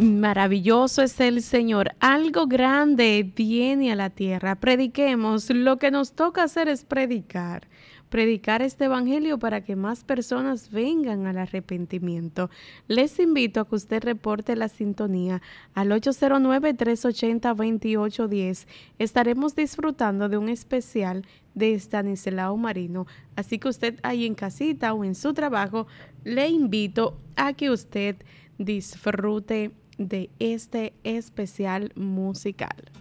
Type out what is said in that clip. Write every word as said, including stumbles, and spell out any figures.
Maravilloso es el Señor. Algo grande viene a la tierra. Prediquemos. Lo que nos toca hacer es predicar. Predicar este evangelio para que más personas vengan al arrepentimiento. Les invito a que usted reporte la sintonía al ocho cero nueve, tres ocho cero, dos ocho uno cero. Estaremos disfrutando de un especial de Estanislao Marino. Así que usted ahí en casita o en su trabajo, le invito a que usted disfrute de este especial musical.